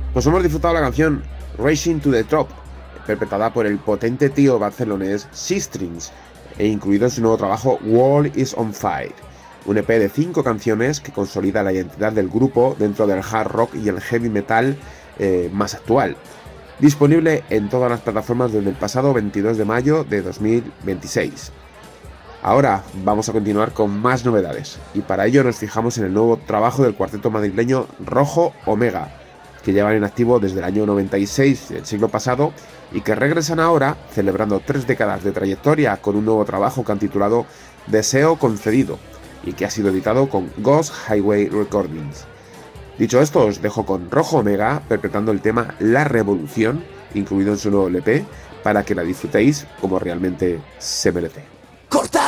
Pues hemos disfrutado la canción Racing to the Top, interpretada por el potente tío barcelonés Seastrings, e incluido en su nuevo trabajo World is on Fire, un EP de 5 canciones que consolida la identidad del grupo dentro del hard rock y el heavy metal más actual. Disponible en todas las plataformas desde el pasado 22 de mayo de 2026. Ahora vamos a continuar con más novedades, y para ello nos fijamos en el nuevo trabajo del cuarteto madrileño Rojo Omega, que llevan en activo desde el año 96 del siglo pasado y que regresan ahora celebrando 3 décadas de trayectoria con un nuevo trabajo que han titulado Deseo Concedido y que ha sido editado con Ghost Highway Recordings. Dicho esto, os dejo con Rojo Omega interpretando el tema La Revolución, incluido en su nuevo LP, para que la disfrutéis como realmente se merece. ¡Corta!